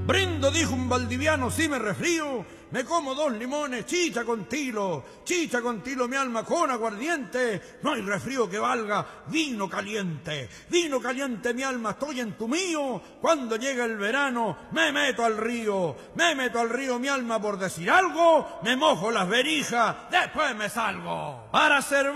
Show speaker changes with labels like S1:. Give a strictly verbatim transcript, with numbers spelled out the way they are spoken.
S1: Brindo, dijo un valdiviano, si me resfrío, me como dos limones, chicha con tilo, chicha con tilo mi alma con aguardiente, no hay resfrío que valga vino caliente, vino caliente mi alma, estoy en tu mío, cuando llega el verano me meto al río, me meto al río mi alma por decir algo, me mojo las berijas, después me salgo, para hacer